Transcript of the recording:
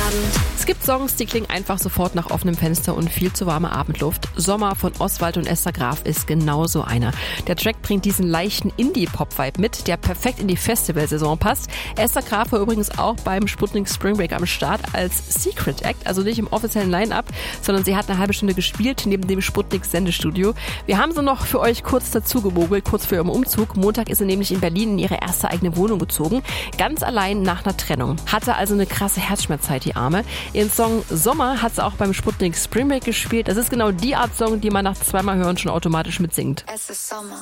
Es gibt Songs, die klingen einfach sofort nach offenem Fenster und viel zu warme Abendluft. Sommer von Oswald und Esther Graf ist genauso einer. Der Track bringt diesen leichten Indie-Pop-Vibe mit, der perfekt in die Festivalsaison passt. Esther Graf war übrigens auch beim Sputnik Spring Break am Start als Secret Act, also nicht im offiziellen Line-Up, sondern sie hat eine halbe Stunde gespielt neben dem Sputnik Sendestudio. Wir haben sie noch für euch kurz dazu gemogelt, kurz vor ihrem Umzug. Montag ist sie nämlich in Berlin in ihre erste eigene Wohnung gezogen, ganz allein nach einer Trennung. Hatte also eine krasse Herzschmerzzeit, die Arme. Ihren Song Sommer hat sie auch beim Sputnik Spring Break gespielt. Das ist genau die Art Song, die man nach zweimal Hören schon automatisch mitsingt. Es ist Sommer.